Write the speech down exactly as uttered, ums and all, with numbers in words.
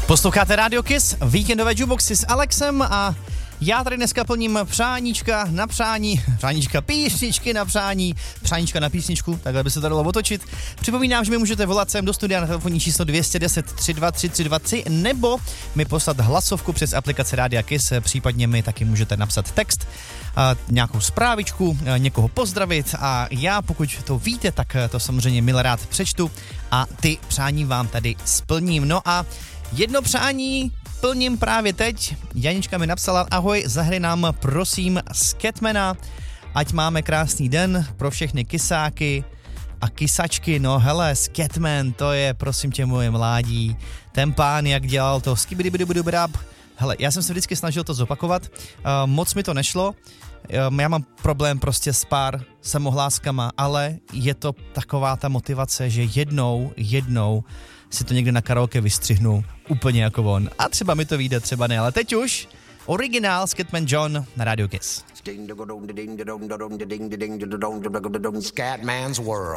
Posloucháte Radio Kiss, víkendové jukeboxy s Alexem a já tady dneska plním přáníčka na přání, přáníčka písničky na přání, přáníčka na písničku, takhle by se to dalo otočit. Připomínám, že mi můžete volat sem do studia na telefonní číslo dvě deset tři dva tři tři dva tři nebo mi poslat hlasovku přes aplikaci Rádia Kiss, případně mi taky můžete napsat text, a nějakou zprávičku, a někoho pozdravit a já, pokud to víte, tak to samozřejmě milé rád přečtu a ty přání vám tady splním. No a jedno přání plním právě teď. Janička mi napsala: ahoj, zahraj nám prosím Scatmana, ať máme krásný den pro všechny kysáky a kysačky. No hele, Scatman, to je prosím tě moje mládí. Ten pán, jak dělal to skibidibidibidibidab. Hele, já jsem se vždycky snažil to zopakovat, uh, moc mi to nešlo. Já mám problém prostě s pár samohláskama, ale je to taková ta motivace, že jednou, jednou si to někde na karaoke vystřihnu úplně jako on. A třeba mi to vyjde, třeba ne, ale teď už originál Scatman John na Radio Kiss. Scatman's World.